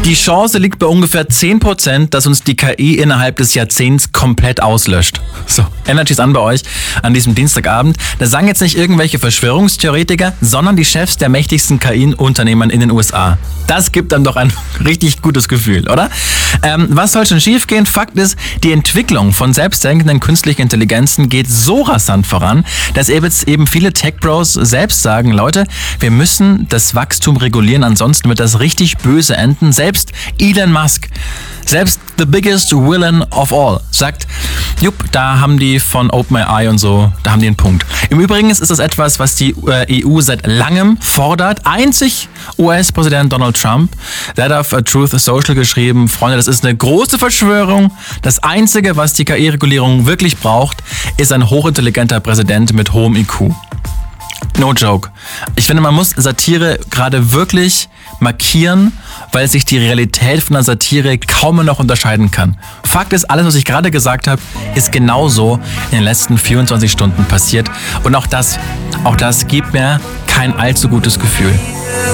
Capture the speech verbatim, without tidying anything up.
Die Chance liegt bei ungefähr zehn Prozent, dass uns die K I innerhalb des Jahrzehnts komplett auslöscht. So, Energy ist an bei euch an diesem Dienstagabend. Da sagen jetzt nicht irgendwelche Verschwörungstheoretiker, sondern die Chefs der mächtigsten K I-Unternehmen in den U S A. Das gibt dann doch ein richtig gutes Gefühl, oder? Ähm, was soll schon schiefgehen? Fakt ist, die Entwicklung von selbstdenkenden künstlichen Intelligenzen geht so rasant voran, dass eben viele Tech-Bros selbst sagen, Leute, wir müssen das Wachstum regulieren, ansonsten wird das richtig böse enden. Selbst Elon Musk, selbst the biggest villain of all, sagt, jupp, da haben die von OpenAI und so, da haben die einen Punkt. Im Übrigen ist das etwas, was die E U seit langem fordert. Einzig U S-Präsident Donald Trump, der hat auf Truth Social geschrieben, Freunde, das ist eine große Verschwörung. Das Einzige, was die K I-Regulierung wirklich braucht, ist ein hochintelligenter Präsident mit hohem I Q. No joke. Ich finde, man muss Satire gerade wirklich markieren, weil sich die Realität von der Satire kaum noch unterscheiden kann. Fakt ist, alles, was ich gerade gesagt habe, ist genauso in den letzten vierundzwanzig Stunden passiert. Und auch das, auch das gibt mir kein allzu gutes Gefühl.